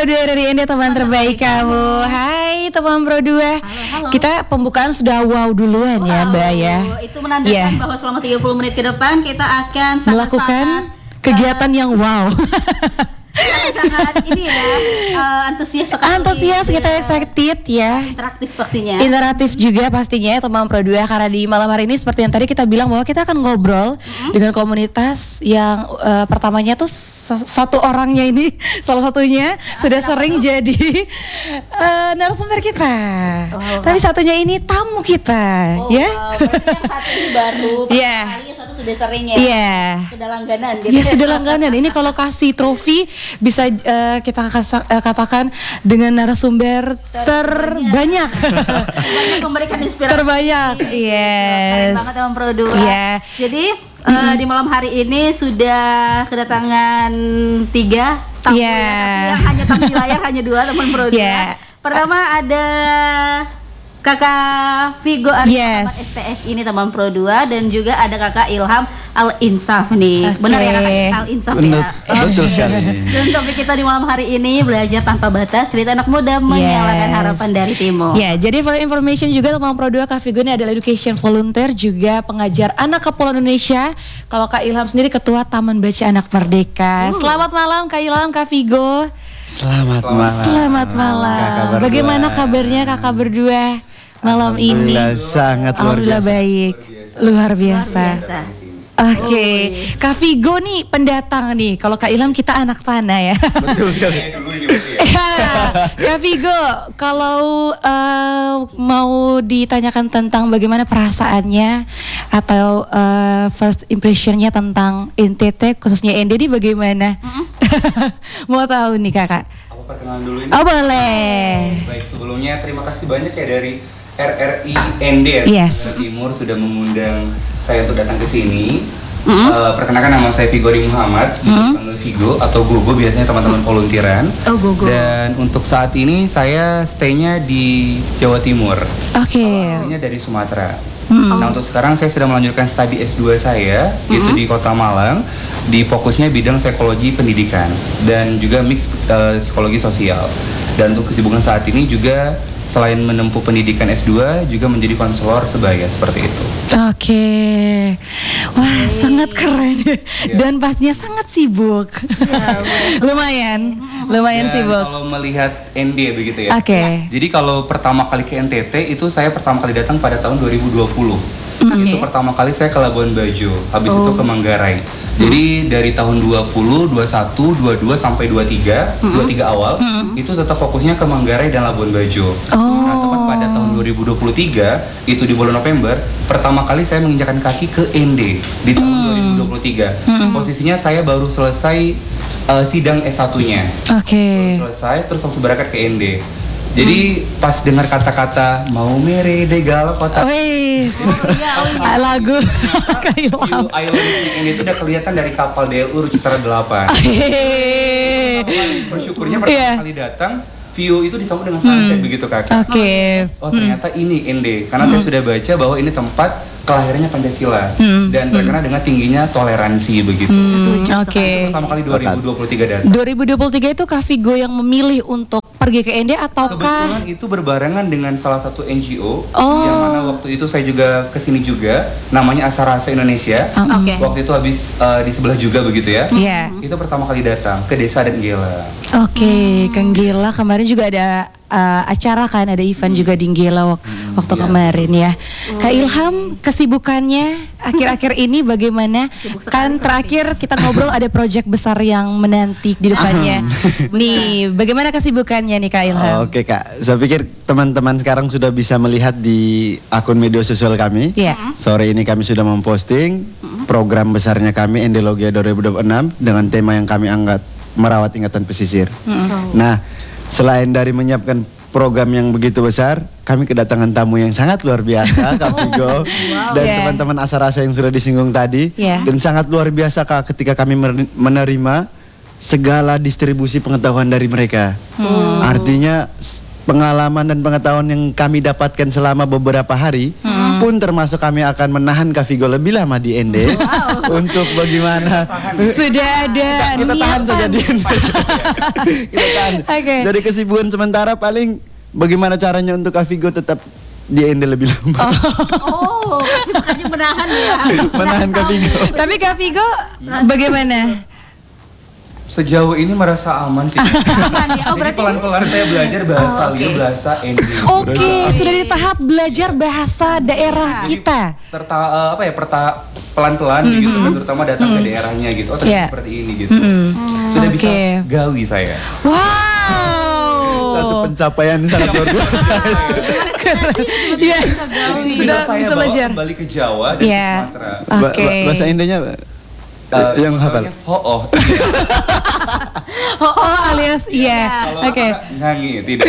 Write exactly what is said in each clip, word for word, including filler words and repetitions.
Pro dua dari Ende, teman terbaik kamu. Hai teman Pro dua. Halo, halo. Kita pembukaan sudah wow duluan wow, ya Mbak ya. Itu menandakan yeah. bahwa selama tiga puluh menit ke depan kita akan sangat-sangat melakukan kegiatan uh, yang wow. sangat ini ya, uh, antusias sekali. Antusias, kita excited ya. Interaktif pastinya. Interaktif juga pastinya teman Pro dua, karena di malam hari ini seperti yang tadi kita bilang bahwa kita akan ngobrol mm-hmm. dengan komunitas yang uh, pertamanya tuh satu orangnya ini salah satunya ya, sudah sering apa? jadi uh, narasumber kita. Oh, Tapi satunya ini tamu kita, oh, ya. Wow. Berarti yang satu ini baru. Iya. Yeah. Satu sudah sering ya. Iya. Yeah. Sudah langganan. Gitu. Iya, sudah langganan. Ini kalau kasih trofi bisa uh, kita kasa, uh, katakan dengan narasumber terbanyak. Terbanyak memberikan inspirasi. Terbanyak. Yes. Keren banget teman Pro dua. Yeah. Jadi uh, mm-hmm. di malam hari ini sudah kedatangan tiga tamu yeah. ya, tapi yang hanya tamu di layar hanya dua teman Pro dua. Yeah. Pertama ada Kakak Vigo Arif yes. S P S ini teman Pro dua, dan juga ada Kakak Ilham Al Insaf nih. Okay. Benar ya Kakak Al Insaf ya? Betul sekali. Dan topik kita di malam hari ini belajar tanpa batas, cerita anak muda menyalakan yes. harapan dari timur. Ya, yeah, jadi for information juga teman Pro dua, Kak Vigo ini adalah education volunteer, juga pengajar anak Kepulauan Indonesia. Kalau Kak Ilham sendiri ketua Taman Baca Anak Merdeka. Uh. Selamat malam Kak Ilham, Kak Vigo. Selamat malam. Selamat malam. Bagaimana kabarnya Kakak berdua malam ini? Sangat luar Alhamdulillah biasa. baik, luar biasa. Luar biasa. Oke, okay. oh, Kak Vigo nih pendatang nih. Kalau Kak Ilham kita anak tanah ya. Betul sekali. Kak Vigo, kalau uh, mau ditanyakan tentang bagaimana perasaannya atau uh, first impressionnya tentang N T T khususnya Ende ini bagaimana? Mm-hmm. Mau tahu nih Kakak? Aku perkenalan dulu ini. Oh boleh. Baik, sebelumnya terima kasih banyak ya dari R R I N D yes. Timur sudah mengundang saya untuk datang ke sini. Mm-hmm. Uh, perkenalkan nama saya Vigori Muhammad, mm-hmm. dipanggil Vigo atau Gogo biasanya teman-teman volunteeran. Oh Gogo. Dan untuk saat ini saya stay-nya di Jawa Timur. Oke. Okay. Awalnya dari Sumatera. Mm-hmm. Nah untuk sekarang saya sedang melanjutkan studi S dua saya, mm-hmm. itu di Kota Malang, di fokusnya bidang psikologi pendidikan dan juga mix uh, psikologi sosial. Dan untuk kesibukan saat ini juga selain menempuh pendidikan S dua juga menjadi konselor sebaya seperti itu. Oke, wah hey. sangat keren yeah. dan pastinya sangat sibuk. Yeah, lumayan, lumayan dan sibuk. Kalau melihat N D begitu ya. Oke. Okay. Jadi kalau pertama kali ke N T T itu saya pertama kali datang pada tahun dua ribu dua puluh. Okay. Itu pertama kali saya ke Labuan Bajo, habis oh. itu ke Manggarai. Jadi dari tahun dua puluh, dua puluh satu, dua puluh dua sampai dua puluh tiga, mm-hmm. dua puluh tiga awal mm-hmm. itu tetap fokusnya ke Manggarai dan Labuan Bajo. Oh. Nah, tepat pada tahun dua ribu dua puluh tiga itu di bulan November, pertama kali saya menginjakkan kaki ke N D di tahun mm. dua ribu dua puluh tiga. Mm-hmm. Posisinya saya baru selesai uh, sidang S satu-nya. Oke. Okay. Baru selesai terus langsung berangkat ke N D. Jadi hmm. pas dengar kata-kata mau mere degal kota, wis lagu View Island ini itu udah kelihatan dari kapal D L U Citra delapan. Bersyukurnya pertama yeah. kali datang view itu disambut dengan sunset hmm. begitu kakak. Oke. Okay. Oh ternyata hmm. ini N D karena hmm. saya sudah baca bahwa ini tempat kelahirannya Pancasila hmm. dan terkenal hmm. dengan tingginya toleransi begitu. Hmm. Oke. Okay. Pertama kali dua ribu dua puluh tiga datang. dua ribu dua puluh tiga itu Kak Vigo yang memilih untuk pergi ke N D ataukah? Kebetulan itu berbarengan dengan salah satu N G O oh. yang mana waktu itu saya juga kesini juga, namanya Asarasa Indonesia. Um, okay. Waktu itu habis uh, di sebelah juga begitu ya. Yeah. Itu pertama kali datang ke Desa Denggela. Oke, okay. hmm. Kang Gela kemarin juga ada uh, acara kan, ada event hmm. juga di Gela wak- hmm, waktu yeah. kemarin ya. Hmm. Kak Ilham kesibukannya akhir-akhir ini bagaimana? Kan terakhir kita ngobrol ada proyek besar yang menanti di depannya. Nih, bagaimana kesibukannya nih Kak Ilham? Oh, Oke okay, Kak, saya pikir teman-teman sekarang sudah bisa melihat di akun media sosial kami. Yeah. Sore ini kami sudah memposting program besarnya kami Endelogia dua ribu dua puluh enam dengan tema yang kami angkat merawat ingatan pesisir. Mm-hmm. Nah, selain dari menyiapkan program yang begitu besar, kami kedatangan tamu yang sangat luar biasa, Kak Vigo, wow. dan yeah. teman-teman Asarasa yang sudah disinggung tadi, yeah. dan sangat luar biasa Kak ketika kami menerima segala distribusi pengetahuan dari mereka. Hmm. Artinya pengalaman dan pengetahuan yang kami dapatkan selama beberapa hari hmm. pun termasuk kami akan menahan Kak Vigo lebih lama di N D wow. untuk bagaimana Sudah ada kita tahan niatan. saja Din. Kita tahan. Oke. Dari kesibukan sementara paling bagaimana caranya untuk Kak Vigo tetap di Ende lebih lama. Oh, kesibukannya menahan ya. Menahan Kak Vigo. Tapi Kak Vigo bagaimana? Sejauh ini merasa aman sih. Aman ya. Oh, Jadi berarti pelan-pelan saya belajar bahasa Oh, oke. Lia, bahasa Endi. Oke, sudah di tahap belajar bahasa daerah Jadi, kita. Terta, eh, apa ya perta, pelan-pelan gitu kan, terutama datang ke daerahnya gitu. Oh ternyata Yeah. seperti ini gitu. Sudah bisa Oke. gawi saya. Wow. Satu pencapaian sangat luar biasa. Yes. Sudah saya bisa bawa belajar. kembali ke Jawa dan Iya. ke Sumatera. Ba- Oke. ba- bahasa Indenya Eh, yang hafal. Oh, oh. Oh, oh alias iya. Kalau Oke. apa, ngangi tidak.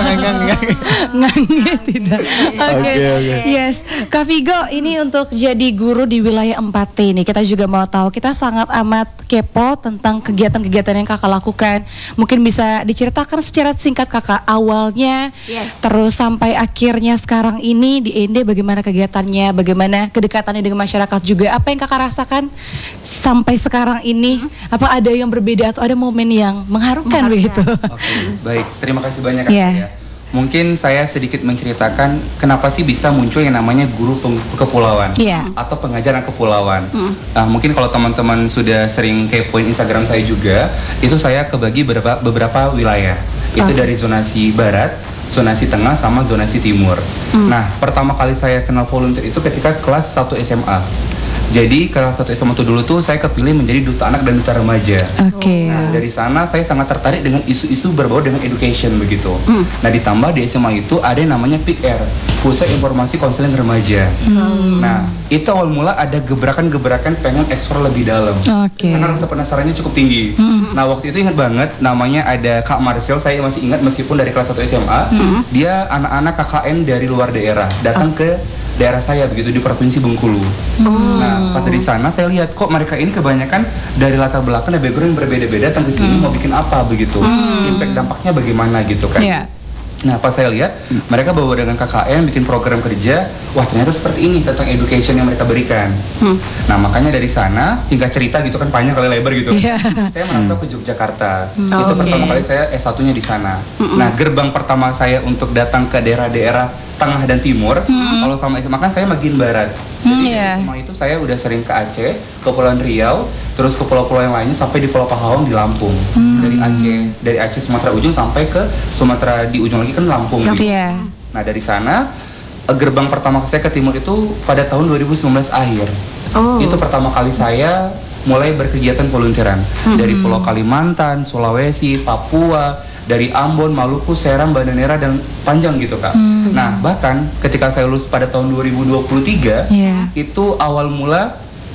Ngange tidak. Oke. Oke, oke. Yes. Kak Vigo, ini untuk jadi guru di wilayah empat T ini kita juga mau tahu, kita sangat amat kepo tentang kegiatan-kegiatan yang Kakak lakukan. Mungkin bisa diceritakan secara singkat Kakak awalnya, Yes. terus sampai akhirnya sekarang ini di Ende bagaimana kegiatannya, bagaimana kedekatannya dengan masyarakat juga. Apa yang Kakak rasakan sampai sekarang ini? Apa ada yang berbeda atau ada momen yang mengharukan, begitu? Oke, baik. Terima kasih banyak Kak. Iya. Ya. Mungkin saya sedikit menceritakan kenapa sih bisa muncul yang namanya guru peng- kepulauan Iya. atau pengajaran kepulauan. Nah, mungkin kalau teman-teman sudah sering kepoin Instagram saya juga, itu saya kebagi beberapa beberapa wilayah. Itu Oke. dari zonasi barat, zonasi tengah, sama zonasi timur. Nah, pertama kali saya kenal volunteer itu ketika kelas satu S M A. Jadi kelas satu S M A itu dulu tuh saya kepilih menjadi duta anak dan duta remaja. Oke. Nah, dari sana saya sangat tertarik dengan isu-isu berbau dengan education begitu. Nah, ditambah di S M A itu ada yang namanya P I K R, Pusat Informasi Konseling Remaja. Nah, itu awal mula ada gebrakan-gebrakan pengen eksplor lebih dalam. Oke. Karena rasa penasarannya cukup tinggi. Nah, waktu itu ingat banget namanya ada Kak Marcel, saya masih ingat meskipun dari kelas satu S M A, dia anak-anak K K N dari luar daerah datang ke daerah saya begitu di Provinsi Bengkulu. Nah, pas dari sana saya lihat kok mereka ini kebanyakan dari latar belakang dan background yang berbeda-beda datang ke sini mau bikin apa begitu. Impact dampaknya bagaimana gitu kan. Iya. Nah, pas saya lihat mereka bawa dengan K K N bikin program kerja, wah ternyata seperti ini tentang education yang mereka berikan. Nah, makanya dari sana singkat cerita gitu kan panjang kali lebar gitu. Iya. Saya merantau ke Yogyakarta. Itu Oke. pertama kali saya S satunya di sana. Nah, gerbang pertama saya untuk datang ke daerah-daerah tengah dan timur, kalau sama S M A kan saya bagian barat. Hmm, Jadi iya. dari S M A itu saya udah sering ke Aceh, ke Kepulauan Riau, terus ke pulau-pulau yang lainnya sampai di Pulau Pahawang di Lampung. Dari Aceh, dari Aceh Sumatera ujung sampai ke Sumatera di ujung lagi kan Lampung. gitu. Iya. Nah, dari sana eh, gerbang pertama saya ke timur itu pada tahun dua ribu sembilan belas akhir. Oh. Itu pertama kali saya mulai berkegiatan volunteeran dari Pulau Kalimantan, Sulawesi, Papua, dari Ambon, Maluku, Seram, Banda Neira dan panjang gitu Kak. Nah, bahkan ketika saya lulus pada tahun dua ribu dua puluh tiga, Iya. itu awal mula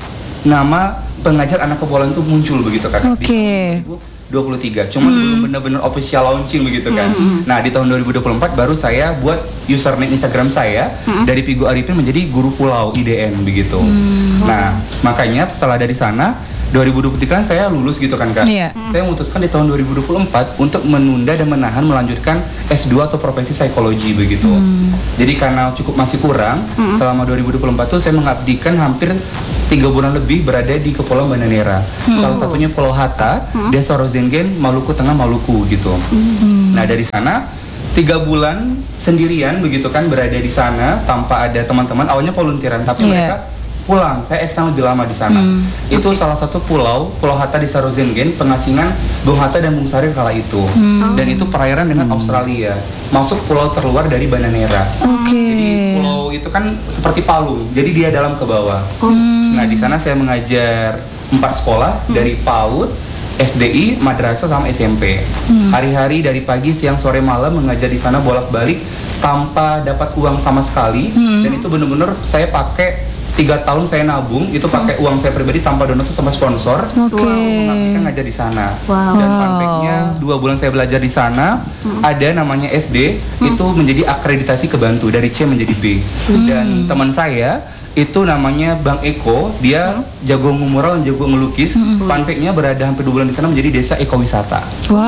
nama pengajar anak kepulauan itu muncul begitu Kak. Di Oke. tahun dua ribu dua puluh tiga, cuma belum benar-benar official launching begitu kan. Nah, di tahun dua ribu dua puluh empat baru saya buat username Instagram saya dari Vigo Arifin menjadi guru pulau I D N begitu. Nah, makanya setelah dari sana dua ribu dua puluh tiga kan saya lulus gitu kan Kak. Iya. Saya memutuskan di tahun dua ribu dua puluh empat untuk menunda dan menahan melanjutkan S dua atau profesi psikologi begitu. Jadi karena cukup masih kurang, selama dua ribu dua puluh empat tuh saya mengabdikan hampir tiga bulan lebih berada di Kepulauan Banda Neira. Salah satunya Pulau Hatta, Desa Rozengen, Maluku Tengah, Maluku gitu. Nah, dari sana tiga bulan sendirian begitu kan berada di sana tanpa ada teman-teman. Awalnya volunteeran tapi Iya. mereka pulang. Saya eksan lebih lama di sana. Itu salah satu pulau, Pulau Hatta di Sarozengen, pengasingan Bung Hatta dan Bung Sarir kala itu. Dan itu perairan dengan Australia. Masuk pulau terluar dari Banda Neira. Oke. Jadi pulau itu kan seperti palung. Jadi dia dalam ke bawah. Nah, di sana saya mengajar empat sekolah dari PAUD, S D I, madrasah sama S M P. Hari-hari dari pagi, siang, sore, malam mengajar di sana bolak-balik tanpa dapat uang sama sekali. Dan itu benar-benar saya pakai tiga tahun saya nabung itu pakai uang saya pribadi tanpa donatur sama sponsor. Oke. Mengabdikan ngajar di sana. Wow. Dan fun fact-nya dua bulan saya belajar di sana ada namanya S D itu menjadi akreditasi kebantu dari C menjadi B. Dan teman saya itu namanya Bang Eko, dia jago ngumural dan jago ngelukis. Fun fact-nya berada hampir dua bulan di sana menjadi desa ekowisata.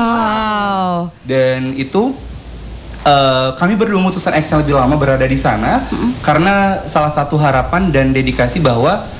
Wow. Dan itu eh, kami berdua memutuskan ekstern lebih lama berada di sana karena salah satu harapan dan dedikasi bahwa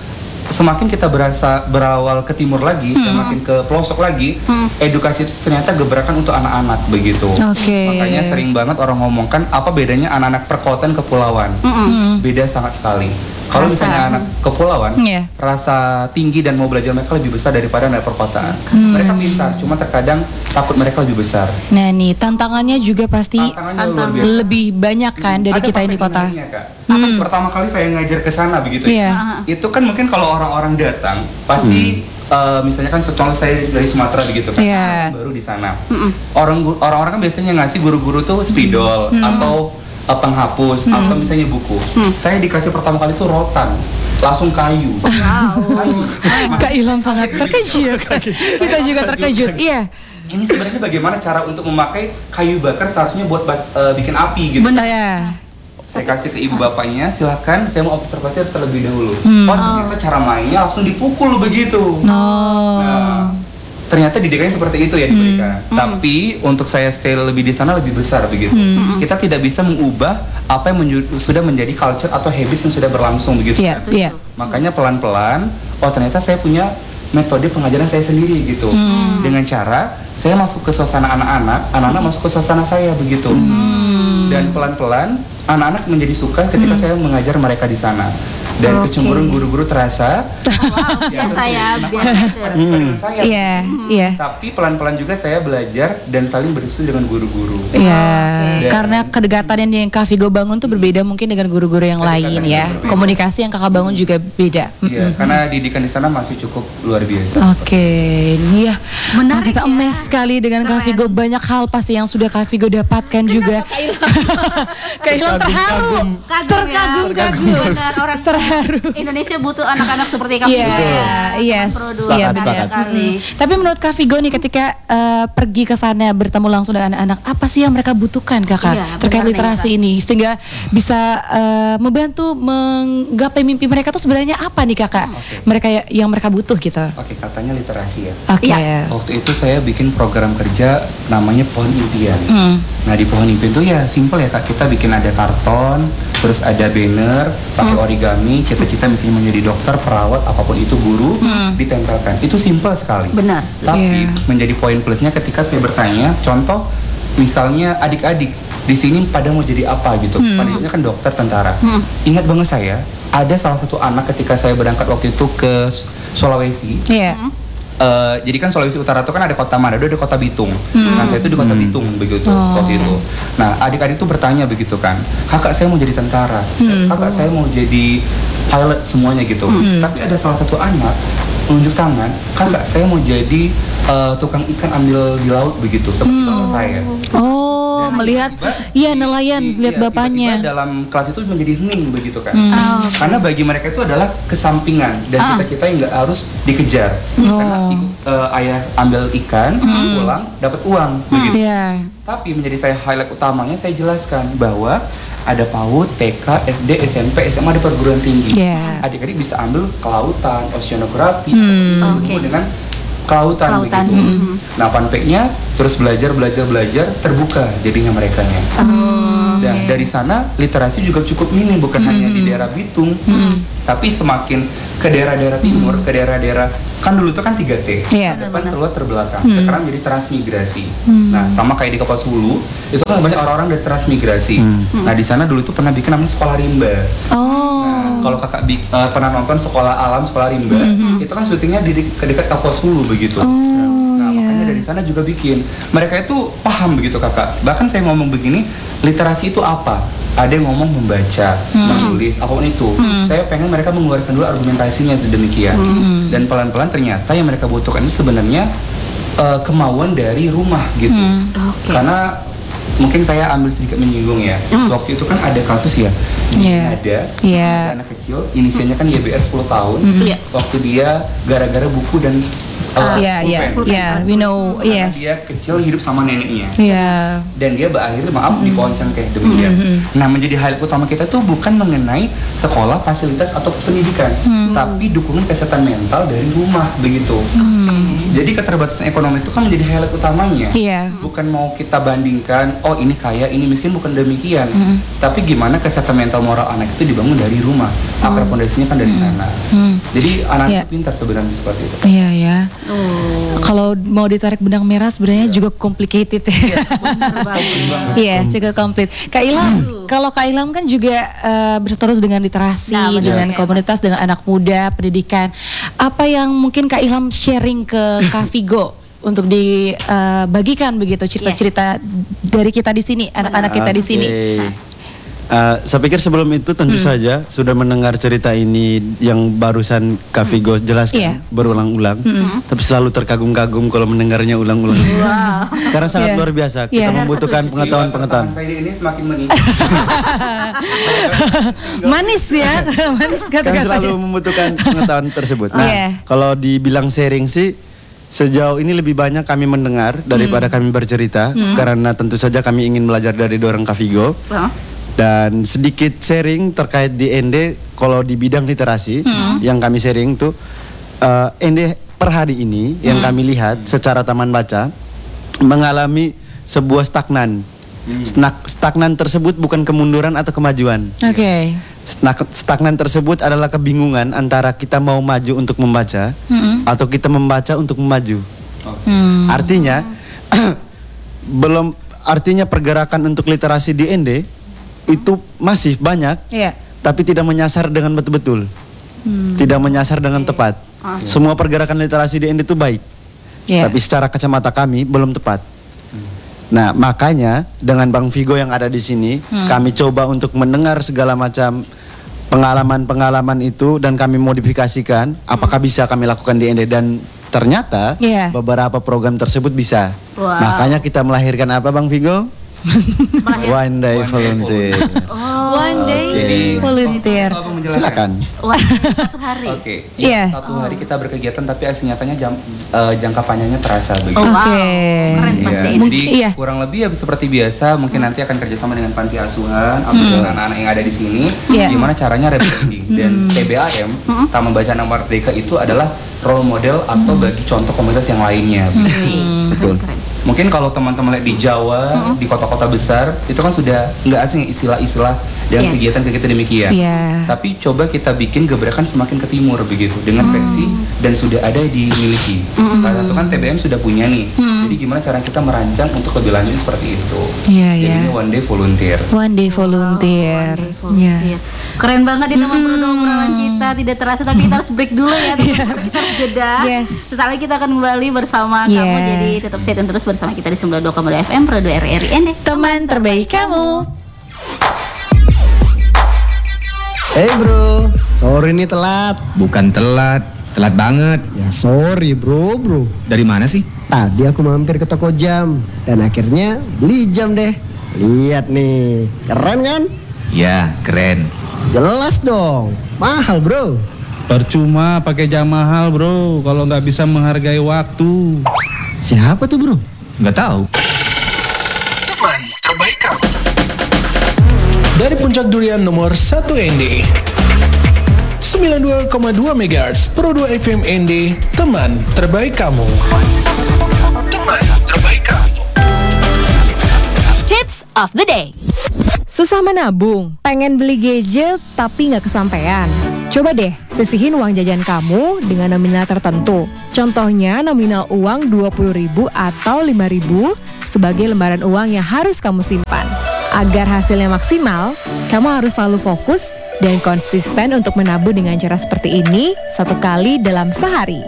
semakin kita berasa berawal ke timur lagi, Hmm. semakin ke pelosok lagi, edukasi itu ternyata gebrakan untuk anak-anak begitu. Oke. Makanya sering banget orang ngomongkan apa bedanya anak-anak perkotaan kepulauan. Hmm. Beda sangat sekali. Kalau Rasa. misalnya anak kepulauan, Iya. rasa tinggi dan mau belajar mereka lebih besar daripada anak perkotaan. Hmm. Mereka pintar, cuma terkadang takut mereka lebih besar. Nah nih tantangannya juga pasti Tantangannya luar biasa. lebih banyak kan dari Ada kita yang di fakta kota. menariknya, Kak. Apa pertama kali saya ngajar ke sana begitu Iya. ya. Itu kan mungkin kalau orang-orang datang pasti eh, misalnya kan contoh saya dari Sumatera begitu kan. Iya. Baru di sana. Orang gu- orang-orang kan biasanya ngasih guru-guru tuh spidol atau eh, penghapus atau misalnya buku. Saya dikasih pertama kali tuh rotan. Langsung kayu. Kayu. Kak Ilham sangat terkejut. Kita juga terkejut. Iya. Ini sebenarnya bagaimana cara untuk memakai kayu bakar seharusnya buat bas- eh, bikin api gitu. Benar ya. Saya kasih ke ibu bapaknya, silakan saya mau observasi terlebih dahulu. Hmm. Oh ternyata cara mainnya langsung dipukul begitu. Oh. Nah, ternyata didikannya seperti itu ya diberikan. Tapi untuk saya stay lebih di sana lebih besar begitu. Kita tidak bisa mengubah apa yang menju- sudah menjadi culture atau habits yang sudah berlangsung begitu. Iya, kan. iya. Makanya pelan-pelan, oh ternyata saya punya metode pengajaran saya sendiri gitu. Dengan cara saya masuk ke suasana anak-anak, anak-anak masuk ke suasana saya begitu. Dan pelan-pelan anak-anak menjadi suka ketika saya mengajar mereka di sana. Dan Oke. kecemburuan guru-guru terasa. Wow, biasa ya, Kenapa biasa. pada suka dengan saya? Iya, iya. Tapi pelan-pelan juga saya belajar dan saling berdiskusi dengan guru-guru. Iya, Oke. karena kedekatan yang Kak Vigo bangun tuh berbeda mungkin dengan guru-guru yang Kedekatan lain yang ya. berbeda. Komunikasi yang Kakak bangun juga beda. Iya, karena didikan di sana masih cukup luar biasa. Oke, ini ya. Menarik Kita ya. emes sekali dengan Kak Vigo, banyak hal pasti yang sudah Kak Vigo dapatkan juga. Kak Ilham terharu, Kagum ya. terkagum-kagum, Benar, orang terharu. Indonesia butuh anak-anak seperti kamu. Iya, yes, iya Sepakat, benar. sepakat. Kali. Tapi menurut Kak Vigo nih ketika eh, pergi ke sana bertemu langsung dengan anak-anak, apa sih yang mereka butuhkan Kakak Iya, terkait benar nih, literasi Kak. ini sehingga bisa eh, membantu menggapai mimpi mereka tuh sebenarnya apa nih Kakak? Oke. Mereka ya- yang mereka butuh gitu. Oke, katanya literasi ya. Oke. Iya. Waktu itu saya bikin program kerja namanya Pohon Impian. Hmm. Nah di Pohon Impian itu ya simple ya Kak, kita bikin ada karton, terus ada banner, pakai origami, cita-cita misalnya menjadi dokter, perawat, apapun itu guru, ditempelkan. Itu simple sekali. Benar. Tapi Iya. menjadi poin plusnya ketika saya bertanya, contoh misalnya adik-adik di sini pada mau jadi apa gitu, padanya kan dokter, tentara. Ingat banget saya, ada salah satu anak ketika saya berangkat waktu itu ke Sulawesi. Iya. Eh, jadi kan Sulawesi Utara itu kan ada kota Manado, ada kota Bitung. Nah saya itu di kota Bitung begitu Oh. waktu itu. Nah adik-adik itu bertanya begitu kan, kakak saya mau jadi tentara, kakak saya mau jadi pilot semuanya gitu. Tapi ada salah satu anak menunjuk tangan, kakak saya mau jadi eh, tukang ikan ambil di laut begitu seperti bapak saya. Oh, Dan melihat tiba-tiba iya nelayan di- lihat iya, bapaknya. tiba-tiba dalam kelas itu menjadi hening begitu kan. Oh, Karena bagi mereka itu adalah kesampingan dan Ah. kita kita yang nggak harus dikejar. Karena i- eh, ayah ambil ikan, pulang dapat uang begitu. Iya. Tapi menjadi saya highlight utamanya saya jelaskan bahwa ada PAUD, T K, S D, S M P, S M A, ada perguruan tinggi. Iya. Adik-adik bisa ambil kelautan, oceanografi, Hmm. berhubungan Oke. dengan kelautan, Kelautan. begitu. Mhm. Nah, funpacknya terus belajar, belajar, belajar, terbuka jadinya merekanya. Dan dari sana literasi juga cukup minim, bukan hanya di daerah Bitung, tapi semakin ke daerah-daerah timur, ke daerah-daerah kan dulu itu kan tiga T, Iya. terdepan, terluar, terbelakang. Sekarang jadi transmigrasi. Nah, sama kayak di Kapuasulu, itu kan banyak orang-orang dari transmigrasi. Nah, di sana dulu itu pernah bikin namanya sekolah rimba. Oh. Nah, kalau kakak bi- eh, pernah nonton sekolah alam, sekolah rimba, itu kan syutingnya di di- ke dekat Kapuasulu begitu. Nah, iya. makanya dari sana juga bikin. Mereka itu paham begitu kakak. Bahkan saya ngomong begini, literasi itu apa? Ada yang ngomong membaca, menulis, apapun itu. Saya pengen mereka mengeluarkan dulu argumentasinya sedemikian. Dan pelan-pelan ternyata yang mereka butuhkan itu sebenarnya eh, kemauan dari rumah gitu. Oke. Karena mungkin saya ambil sedikit menyinggung ya. Waktu itu kan ada kasus ya. Iya. Ada, Iya. ada anak kecil, inisialnya kan Y B R sepuluh tahun. Iya. Waktu dia gara-gara buku dan uh, Iya, iya, pulpen. iya, we know, Karena yes. dia kecil hidup sama neneknya. Iya. Dan dia berakhir maaf di Poncang kayak demikian. Nah, menjadi highlight utama kita tuh bukan mengenai sekolah, fasilitas atau pendidikan, tapi dukungan kesehatan mental dari rumah begitu. Jadi keterbatasan ekonomi itu kan menjadi highlight utamanya. Iya. Bukan mau kita bandingkan, oh ini kaya, ini miskin, bukan demikian. Mm. Tapi gimana kesehatan mental moral anak itu dibangun dari rumah. Akar fondasinya kan dari sana. Mm. Jadi anak Iya. itu pintar sebenarnya seperti itu. Iya ya. Oh. Kalau mau ditarik benang merah sebenarnya juga complicated ya. Bener banget. Iya, cukup komplit. Kak Ilham, kalau Kak Ilham kan juga uh, berterus dengan literasi, Nah, benar, dengan ya. komunitas, dengan anak muda, pendidikan. Apa yang mungkin Kak Ilham sharing ke Kak Vigo untuk dibagikan begitu cerita-cerita dari kita di sini, anak-anak kita di sini. Oke. Uh, saya pikir sebelum itu tentu Hmm. saja sudah mendengar cerita ini yang barusan Kak Vigo jelaskan Iya. berulang-ulang, tapi selalu terkagum-kagum kalau mendengarnya ulang-ulang. Wow. Karena sangat Iya. luar biasa. Kita Iya. membutuhkan pengetahuan-pengetahuan. Saya ini semakin meningkat. Manis ya, manis Kan kata-katanya. selalu membutuhkan pengetahuan tersebut. Nah, Iya. kalau dibilang sharing sih sejauh ini lebih banyak kami mendengar daripada kami bercerita, karena tentu saja kami ingin belajar dari dorong Kak Vigo. Wah. Dan sedikit sharing terkait di N D kalau di bidang literasi yang kami sharing tuh uh, N D per hari ini yang kami lihat secara taman baca mengalami sebuah stagnan. Snak- Stagnan tersebut bukan kemunduran atau kemajuan. Oke. Snak- Stagnan tersebut adalah kebingungan antara kita mau maju untuk membaca Mm-mm. atau kita membaca untuk memaju. Hmm. Artinya belum artinya pergerakan untuk literasi di N D itu masih banyak, Iya. tapi tidak menyasar dengan betul-betul, Hmm. tidak menyasar dengan tepat. Semua pergerakan literasi di N D itu baik, Iya. tapi secara kacamata kami belum tepat. Nah, makanya dengan Bang Vigo yang ada di sini, kami coba untuk mendengar segala macam pengalaman-pengalaman itu dan kami modifikasikan. Apakah bisa kami lakukan di N D, dan ternyata Iya. beberapa program tersebut bisa. Wow. Makanya kita melahirkan apa, Bang Vigo? One Day Volunteer. One day Jadi, volunteer. Apa menjelaskan? Silakan. Wah, satu hari. Oke, Iya. ya, satu hari kita berkegiatan tapi aksi nyatanya jam, eh, jangka panjangnya terasa begitu. Oh, wow. Oke. Keren Iya, pasti ini. jadi Mungkin- iya. kurang lebih ya seperti biasa, mungkin nanti akan kerjasama dengan panti asuhan atau dengan anak-anak yang ada di sini. Iya. Gimana caranya rebranding, dan T B A M Taman Bacaan Anak Merdeka itu adalah role model atau bagi contoh komunitas yang lainnya. Betul. Mungkin kalau teman-teman lihat di Jawa, di kota-kota besar, itu kan sudah nggak asing istilah-istilah dan Yes. kegiatan-kegiatan demikian. Iya. Tapi coba kita bikin gebrakan semakin ke timur begitu, dengan versi dan sudah ada dimiliki. Salah satu kan T B M sudah punya nih. Jadi gimana cara kita merancang untuk lebih lanjut seperti itu? Iya, Jadi iya. ini one day volunteer. One day volunteer. One day volunteer. Iya. Keren banget di teman obrolan kita, tidak terasa, tapi kita harus break dulu ya teman-teman. Kita harus jeda. Yes. Setelah kita akan kembali bersama Yeah. kamu, jadi tetap stay tune terus bersama kita di sembilan puluh dua koma dua F M Pro dua R R I N D. Teman terbaik kamu. Hey bro, sorry nih telat. Bukan telat, telat banget. Ya sorry bro bro. Dari mana sih? Tadi aku mampir ke toko jam dan akhirnya beli jam deh. Lihat nih, keren kan? Ya, keren. Jelas dong, mahal bro. Percuma pakai jam mahal bro, kalau nggak bisa menghargai waktu. Siapa tuh bro? Nggak tahu. Dari Puncak Durian nomor satu N D sembilan puluh dua koma dua megahertz Pro dua F M N D, teman terbaik kamu. Teman terbaik kamu. Tips of the day. Susah menabung, pengen beli gadget tapi nggak kesampaian. Coba deh sisihin uang jajan kamu dengan nominal tertentu. Contohnya nominal uang dua puluh ribu atau lima ribu sebagai lembaran uang yang harus kamu simpan. Agar hasilnya maksimal, kamu harus selalu fokus dan konsisten untuk menabung dengan cara seperti ini satu kali dalam sehari.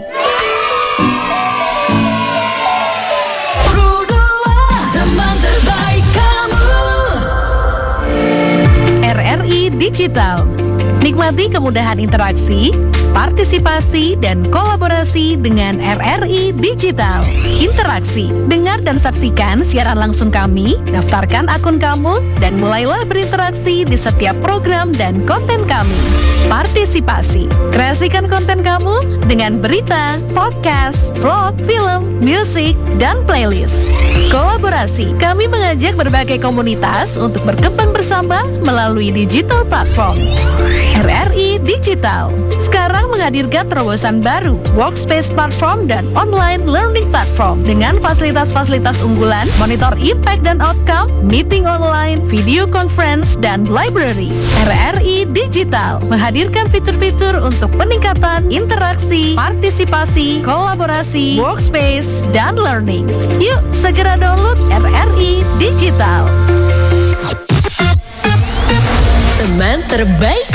R R I Digital. Nikmati kemudahan interaksi, partisipasi, dan kolaborasi dengan R R I Digital. Interaksi, dengar dan saksikan siaran langsung kami, daftarkan akun kamu, dan mulailah berinteraksi di setiap program dan konten kami. Partisipasi, kreasikan konten kamu dengan berita, podcast, vlog, film, musik, dan playlist. Kolaborasi kolaborasi. Kami mengajak berbagai komunitas untuk berkembang bersama melalui digital platform. R R I Digital sekarang menghadirkan terobosan baru, workspace platform dan online learning platform dengan fasilitas-fasilitas unggulan, monitor impact dan outcome, meeting online, video conference, dan library. R R I Digital menghadirkan fitur-fitur untuk peningkatan interaksi, partisipasi, kolaborasi, workspace, dan learning. Yuk segera download R R I Digital. Teman terbaik